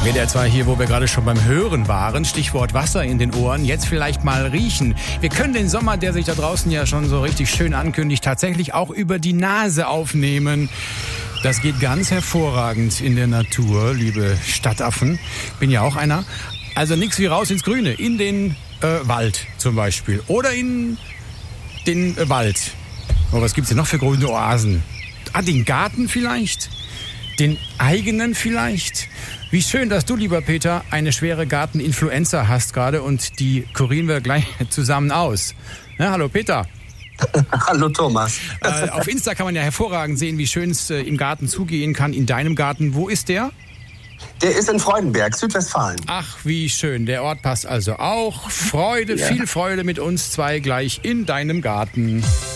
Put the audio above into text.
WDR 2 hier, wo wir gerade schon beim Hören waren. Stichwort Wasser in den Ohren. Jetzt vielleicht mal riechen. Wir können den Sommer, der sich da draußen ja schon so richtig schön ankündigt, tatsächlich auch über die Nase aufnehmen. Das geht ganz hervorragend in der Natur, liebe Stadtaffen. Bin ja auch einer. Also nichts wie raus ins Grüne, in den Wald zum Beispiel. Oder in den Wald. Oh, was gibt's denn noch für grüne Oasen? Den Garten vielleicht? Den eigenen vielleicht? Wie schön, dass du, lieber Peter, eine schwere Garteninfluenza hast gerade und die kurieren wir gleich zusammen aus. Ja, hallo Peter. Hallo Thomas. Auf Insta kann man ja hervorragend sehen, wie schön es im Garten zugehen kann, in deinem Garten. Wo ist der? Der ist in Freudenberg, Südwestfalen. Ach, wie schön. Der Ort passt also auch. Freude, ja. Viel Freude mit uns zwei gleich in deinem Garten.